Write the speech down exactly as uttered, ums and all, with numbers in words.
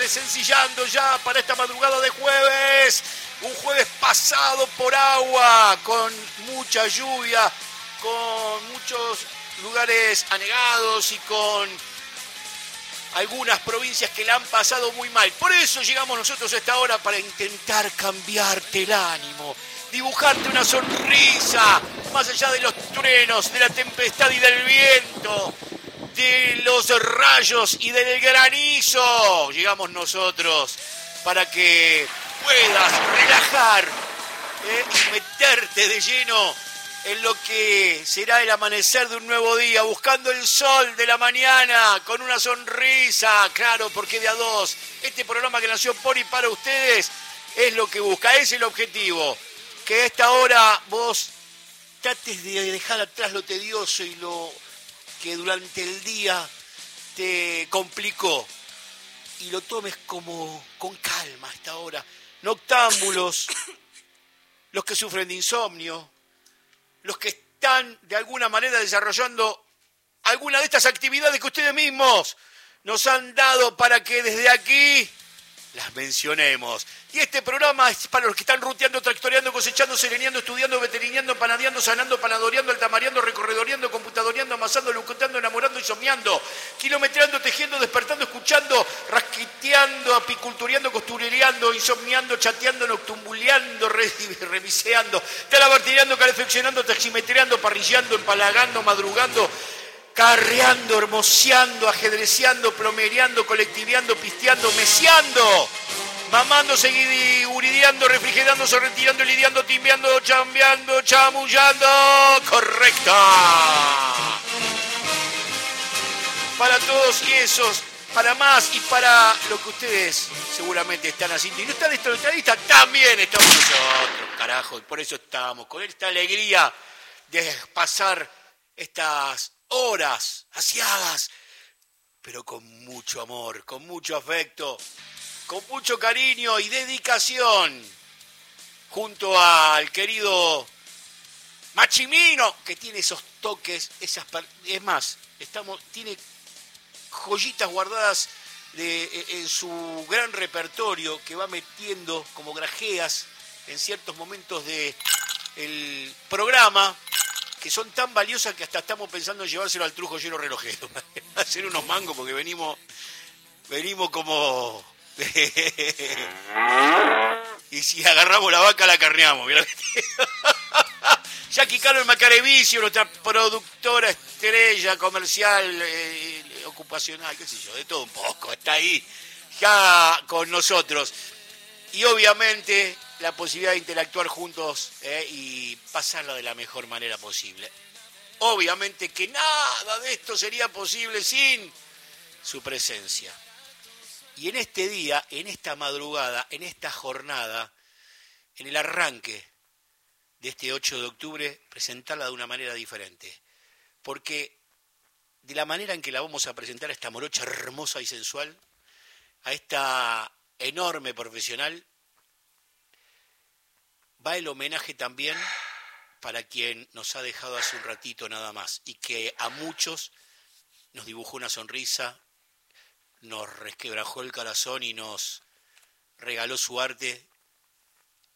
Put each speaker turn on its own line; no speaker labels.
desencillando ya para esta madrugada de jueves. Un jueves pasado por agua, con mucha lluvia, con muchos lugares anegados y con algunas provincias que la han pasado muy mal. Por eso llegamos nosotros a esta hora, para intentar cambiarte el ánimo, dibujarte una sonrisa, más allá de los truenos, de la tempestad y del viento, de los rayos y del granizo. Llegamos nosotros para que puedas relajar eh, y meterte de lleno en lo que será el amanecer de un nuevo día, buscando el sol de la mañana con una sonrisa, claro, porque de a dos. Este programa que nació por y para ustedes es lo que busca, es el objetivo. Que a esta hora vos trates de dejar atrás lo tedioso y lo que durante el día te complicó y lo tomes como con calma a esta hora. Noctámbulos, los que sufren de insomnio, los que están de alguna manera desarrollando alguna de estas actividades que ustedes mismos nos han dado para que desde aquí las mencionemos. Y este programa es para los que están ruteando, tractoreando, cosechando, sereneando, estudiando, veterineando, panadeando, sanando, panadoreando, altamareando, recorredoreando, computadoreando, amasando, lucutando, enamorando y soñando, kilometreando, tejiendo, despertando, escuchando, rasquiteando, apicultureando, costurereando, insomniando, chateando, noctumbuleando, re remiseando, talabartineando, calefaccionando, taximetreando, parrillando, empalagando, madrugando, carreando, hermoseando, ajedreceando, plomereando, colectiveando, pisteando, meseando, mamando, seguidiurideando, refrigerando, sorretirando, lidiando, timbeando, chambeando, chamullando. ¡Correcto! Para todos esos, para más y para lo que ustedes seguramente están haciendo. Y no están estos estadistas, también estamos nosotros, carajo. Por eso estamos, con esta alegría de pasar estas horas asiagas, pero con mucho amor, con mucho afecto, con mucho cariño y dedicación, junto al querido Machimino, que tiene esos toques, esas, es más, estamos, tiene joyitas guardadas de, en su gran repertorio que va metiendo como grajeas en ciertos momentos del programa, que son tan valiosas que hasta estamos pensando en llevárselo al Trujo Lleno Relojero. Hacer unos mangos porque venimos venimos como... y si agarramos la vaca la carneamos. Jackie Caro, el Macarevicio, nuestra productora estrella comercial, eh, ocupacional, qué sé yo, de todo un poco, está ahí ya con nosotros. Y obviamente la posibilidad de interactuar juntos eh, y pasarla de la mejor manera posible. Obviamente que nada de esto sería posible sin su presencia. Y en este día, en esta madrugada, en esta jornada, en el arranque de este ocho de octubre, presentarla de una manera diferente. Porque de la manera en que la vamos a presentar a esta morocha hermosa y sensual, a esta enorme profesional, va el homenaje también para quien nos ha dejado hace un ratito nada más y que a muchos nos dibujó una sonrisa, nos resquebrajó el corazón y nos regaló su arte